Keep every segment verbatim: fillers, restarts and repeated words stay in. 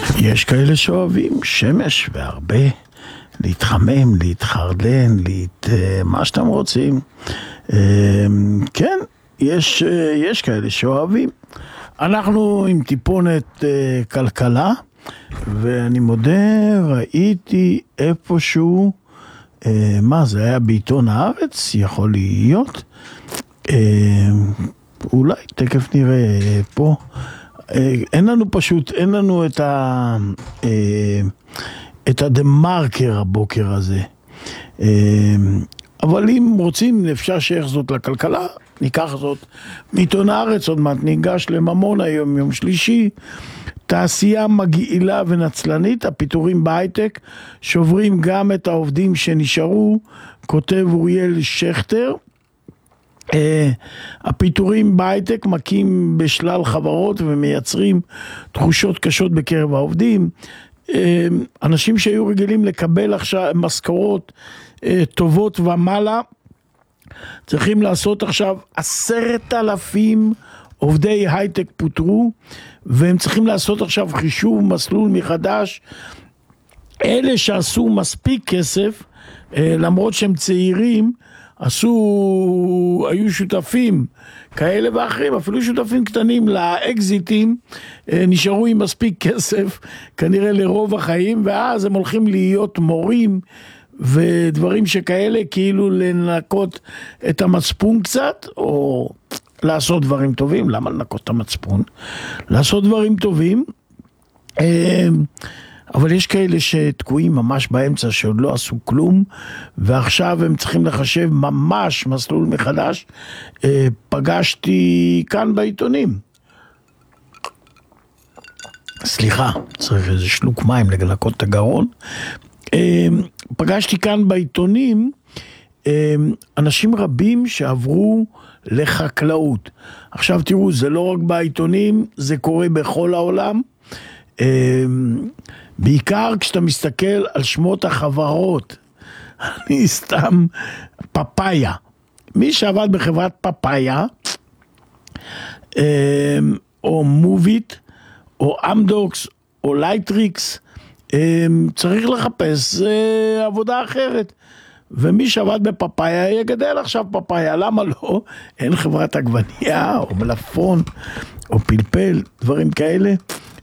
יש כאלה שאוהבים שמש והרבה, להתחמם, להתחרדן, להת... מה שאתם רוצים. כן, יש, יש כאלה שאוהבים. אנחנו עם טיפונת כלכלה, ואני מודה, ראיתי איפשהו, מה זה היה בעיתון הארץ, יכול להיות, אולי תכף נראה פה, אין לנו פשוט, אין לנו את ה... את הדה-מרקר הבוקר הזה. אבל אם רוצים, אפשר שייך זאת לכלכלה, ניקח זאת מעיתון הארץ, עוד מעט ניגש לממון היום, יום שלישי, תעשייה מגעילה ונצלנית, הפיטורים בהייטק, שוברים גם את העובדים שנשארו, כותב אוריאל שכטר, Uh, הפיטורים בהייטק מכים בשלל חברות ומייצרים תחושות קשות בקרב העובדים. uh, אנשים שהיו רגילים לקבל עכשיו משכורות uh, טובות ומעלה, צריכים לעשות עכשיו עשרת אלפים עובדי הייטק פוטרו, והם צריכים לעשות עכשיו חישוב מסלול מחדש. אלה שעשו מספיק כסף, uh, למרות שהם צעירים, עשו, היו שותפים כאלה ואחרים, אפילו שותפים קטנים לאקזיטים, נשארו עם מספיק כסף, כנראה לרוב החיים, ואז הם הולכים להיות מורים ודברים שכאלה, כאילו לנקות את המצפון קצת, או לעשות דברים טובים. למה לנקות את המצפון? לעשות דברים טובים. אבל יש כאלה שתקועים ממש באמצע, שעוד לא עשו כלום, ועכשיו הם צריכים לחשב ממש מסלול מחדש. פגשתי כאן בעיתונים. סליחה, צריך איזה שלוק מים לנקות את הגרון. פגשתי כאן בעיתונים אנשים רבים שעברו לחקלאות. עכשיו תראו, זה לא רק בעיתונים, זה קורה בכל העולם. בעיקר כשאתה מסתכל על שמות החברות, אני סתם, פפאיה, מי שעבד בחברת פפאיה, או מוביט, או אמדוקס, או לייטריקס, צריך לחפש עבודה אחרת, ומי שעבד בפפאיה יגדל עכשיו פפאיה. למה לא? אין חברת עגבנייה, או מלפון, או פלפל, דברים כאלה.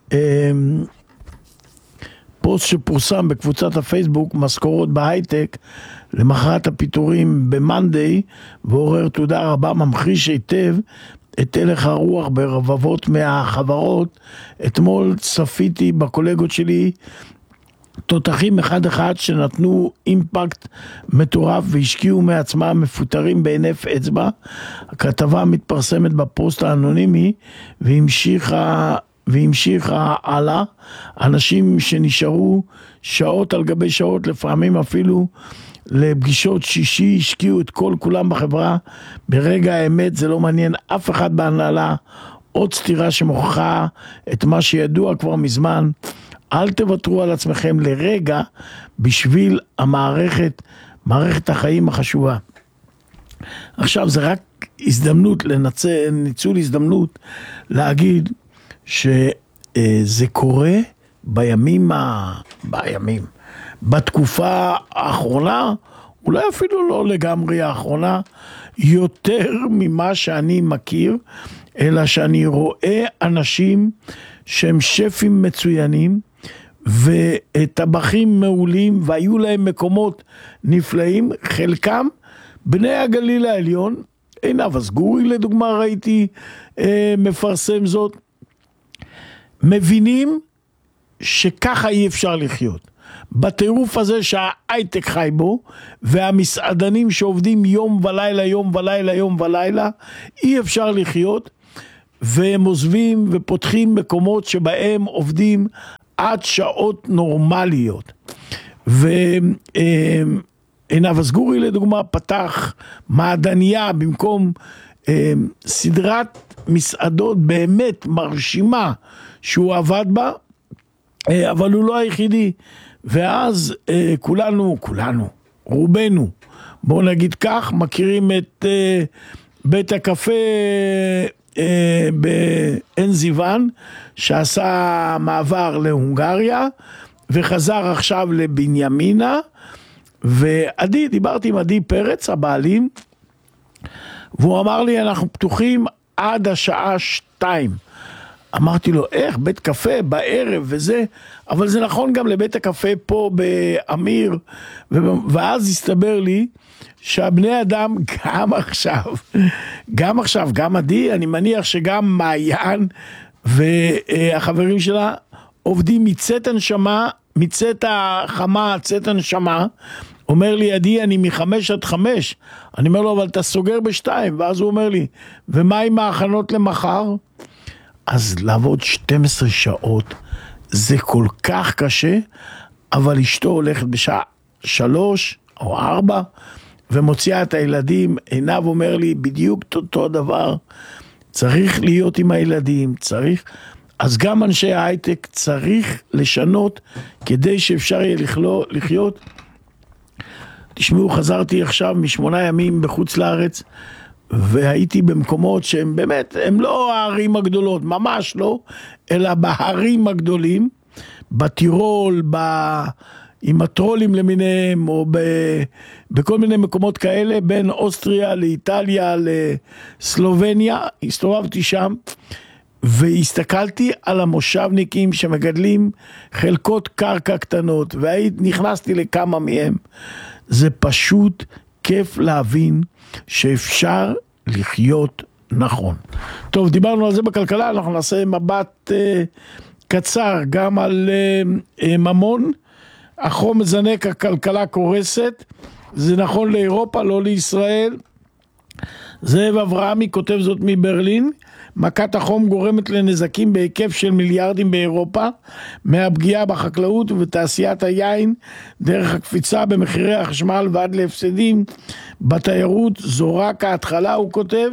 פוסט שפורסם בקבוצת הפייסבוק, משכורות בהייטק, למחרת הפיטורים במנדי, ועורר תודה רבה, ממחיש היטב את הלך הרוח ברבבות מהחברות. אתמול צפיתי בקולגות שלי, תותחים אחד אחד שנתנו אימפקט מטורף והשקיעו מעצמם, מפוטרים בהינף אצבע. הכתבה מתפרסמת בפוסט האנונימי והמשיכה והמשיכה הלאה. אנשים שנשארו שעות על גבי שעות, לפעמים אפילו לפגישות שישי, השקיעו את כל כולם בחברה. ברגע האמת זה לא מעניין אף אחד בהנהלה. עוד סתירה שמוכחה את מה שידוע כבר מזמן. אל תוותרו על עצמכם לרגע בשביל המערכת, מערכת החיים החשובה. עכשיו זה רק הזדמנות, לנצל, ניצול הזדמנות להגיד שזה קורה בימים, ה... בימים, בתקופה האחרונה, אולי אפילו לא לגמרי האחרונה, יותר ממה שאני מכיר, אלא שאני רואה אנשים שהם שפים מצוינים, וטבחים מעולים, והיו להם מקומות נפלאים, חלקם בני הגליל העליון. עינב אזגורי לדוגמה ראיתי אה, מפרסם זאת, מבינים שככה אי אפשר לחיות. בטירוף הזה שההייטק חי בו, והמסעדנים שעובדים יום ולילה, יום ולילה, יום ולילה, אי אפשר לחיות, והם עוזבים ופותחים מקומות שבהם עובדים עד שעות נורמליות. ועינב אזגורי לדוגמה פתח מעדניה במקום סדרת מסעדות באמת מרשימה שהוא עבד בה, אבל הוא לא היחידי. ואז כולנו, כולנו, רובנו, בואו נגיד כך, מכירים את בית הקפה אה, בעין זיוון, שעשה מעבר להונגריה, וחזר עכשיו לבנימינה, ועדי, דיברתי עם עדי פרץ, הבעלים, והוא אמר לי, אנחנו פתוחים עד השעה שתיים. אמרתי לו, איך? בית קפה בערב וזה, אבל זה נכון גם לבית הקפה פה באמיר, ואז הסתבר לי שהבני אדם גם עכשיו, גם עכשיו, גם עדי, אני מניח שגם מעיין והחברים שלה עובדים מצאת הנשמה, מצאת החמה, צאת הנשמה. אומר לי, עדי, אני מחמש עד חמש. אני אומר לו, אבל אתה סוגר בשתיים. ואז הוא אומר לי, ומה עם ההכנות למחר? אז לעבוד שתים עשרה שעות, זה כל כך קשה, אבל אשתו הולכת בשעה שלוש או ארבע, ומוציאה את הילדים. עיניו אומר לי, בדיוק אותו דבר. צריך להיות עם הילדים, צריך... אז גם אנשי ההייטק צריך לשנות, כדי שאפשר יהיה לחיות. תשמעו, חזרתי עכשיו משמונה ימים בחוץ לארץ, והייתי במקומות שהם באמת, הם לא הערים הגדולות, ממש לא, אלא בהרים הגדולים, בטירול, ב... עם הטרולים למיניהם, או ב... בכל מיני מקומות כאלה, בין אוסטריה לאיטליה לסלובניה, הסתובבתי שם, והסתכלתי על המושבניקים שמגדלים חלקות קרקע קטנות, ונכנסתי לכמה מהם. זה פשוט כיף להבין שאפשר לחיות נכון. טוב, דיברנו על זה בכלכלה, אנחנו נעשה מבט אה, קצר גם על אה, אה, ממון. החום מזנק, הכלכלה קורסת, זה נכון לאירופה, לא לישראל. זאב אברהמי כותב זאת מברלין, מכת החום גורמת לנזקים בהיקף של מיליארדים באירופה, מהפגיעה בחקלאות ובתעשיית היין, דרך הקפיצה במחירי החשמל ועד להפסדים בתיירות, זו רק ההתחלה, הוא כותב.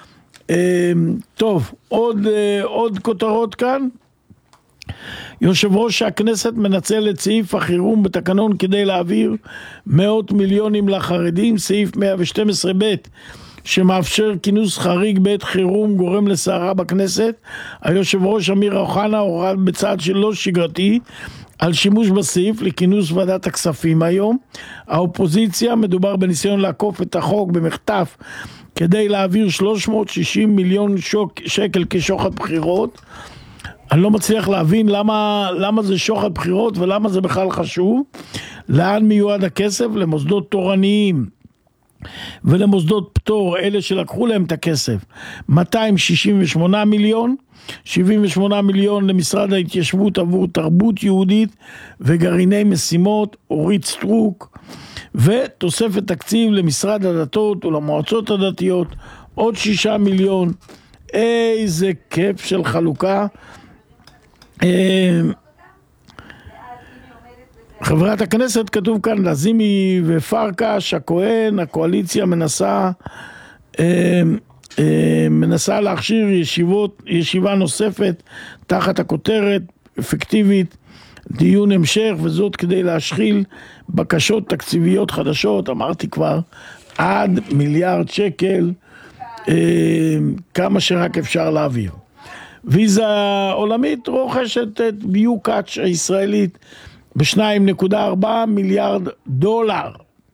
טוב, עוד, עוד כותרות כאן. יושב ראש הכנסת מנצל את סעיף החירום בתקנון כדי להעביר מאות מיליונים לחרדים, סעיף מאה ושתים עשרה ב' שמאפשר כינוס חריג בעת חירום גורם לסערה בכנסת. היושב ראש אמיר אוחנה הורה בצעד שלא שגרתי על שימוש בסעיף לכינוס ועדת הכספים היום. האופוזיציה, מדובר בניסיון לעקוף את החוק במחטף כדי להעביר שלוש מאות ושישים מיליון שוק, שקל כשוחד בחירות. אני לא מצליח להבין למה, למה זה שוחד בחירות ולמה זה בכלל חשוב. לאן מיועד הכסף? למוסדות תורניים ולמוסדות פטור, אלה שלקחו להם את הכסף, מאתיים ושישים ושמונה מיליון, שבעים ושמונה מיליון למשרד ההתיישבות עבור תרבות יהודית וגרעיני משימות, אורית סטרוק, ותוספת תקציב למשרד הדתות ולמועצות הדתיות, עוד שישה מיליון. איזה כיף של חלוקה. חברת הכנסת, כתוב כאן, לזימי ופרקש, הכהן, הקואליציה מנסה אה, אה, מנסה להכשיר ישיבות, ישיבה נוספת תחת הכותרת אפקטיבית, דיון המשך, וזאת כדי להשחיל בקשות תקציביות חדשות, אמרתי כבר, עד מיליארד שקל, אה, כמה שרק אפשר להעביר. ויזה עולמית רוכשת את ביוקאץ' הישראלית, ב-שתיים נקודה ארבע מיליארד דולר.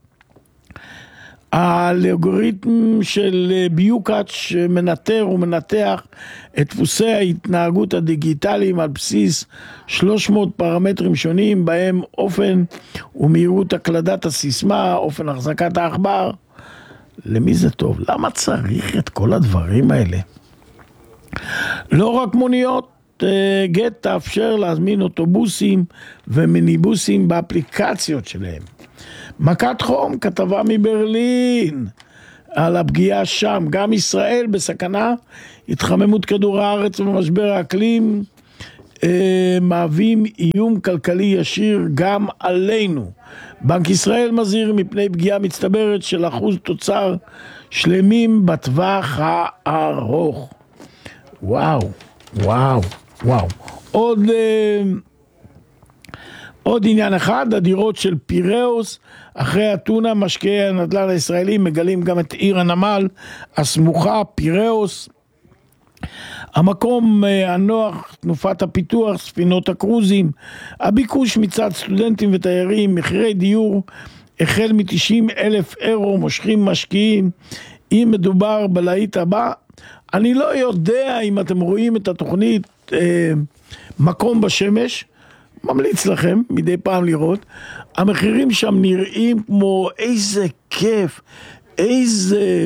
האלגוריתם של ביוקאץ' מנטר ומנתח את דפוסי ההתנהגות הדיגיטליים על בסיס שלוש מאות פרמטרים שונים, בהם אופן ומהירות הקלדת הסיסמה, אופן החזקת העכבר. למי זה טוב? למה צריך את כל הדברים האלה? לא רק מוניות, גט תאפשר להזמין אוטובוסים ומיניבוסים באפליקציות שלהם. מכת חום, כתבה מברלין על הפגיעה שם. גם ישראל בסכנה, התחממות כדור הארץ ומשבר האקלים אה, מהווים איום כלכלי ישיר גם עלינו. בנק ישראל מזהיר מפני פגיעה מצטברת של אחוז תוצר שלמים בטווח הארוך. וואו, וואו, וואו. עוד, אה, עוד עניין אחד, הדירות של פיראוס, אחרי אתונה, משקיעי הנדל"ן הישראלים מגלים גם את עיר הנמל הסמוכה, פיראוס. המקום הנוח, תנופת הפיתוח, ספינות הקרוזים, הביקוש מצד סטודנטים ותיירים, מחירי דיור, החל מ-תשעים אלף אירו, מושכים משקיעים. אם מדובר בלהיט הבא, אני לא יודע אם אתם רואים את התוכנית אה, מקום בשמש, ממליץ לכם מדי פעם לראות, המחירים שם נראים כמו איזה כיף, איזה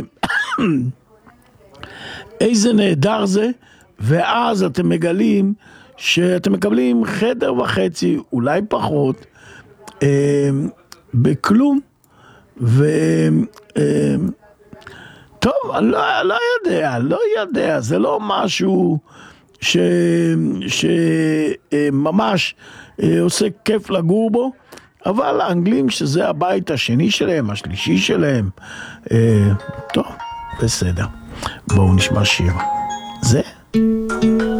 איזה נהדר זה, ואז אתם מגלים שאתם מקבלים חדר וחצי, אולי פחות, אה, בכלום, ו... אה, טוב, אני לא, לא יודע, לא יודע, זה לא משהו ש... שממש עושה כיף לגור בו, אבל האנגלים שזה הבית השני שלהם, השלישי שלהם, טוב, בסדר. בואו נשמע שיר. זה?